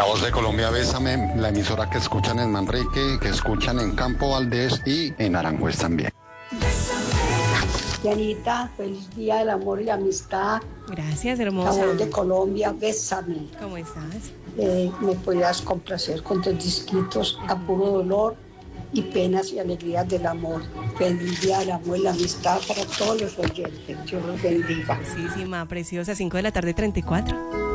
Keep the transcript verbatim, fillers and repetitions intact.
La Voz de Colombia, Bésame, la emisora que escuchan en Manrique, que escuchan en Campo Valdés y en Aranjuez también. Dianita, feliz día del amor y la amistad. Gracias, La hermosa. Voz de Colombia, Bésame. ¿Cómo estás? Eh, me podrías complacer con tres disquitos, A Puro Dolor y Penas y Alegrías del Amor. Feliz día del amor y la amistad para todos los oyentes. Dios los bendiga. Hermosísima, preciosa, cinco de la tarde, treinta y cuatro.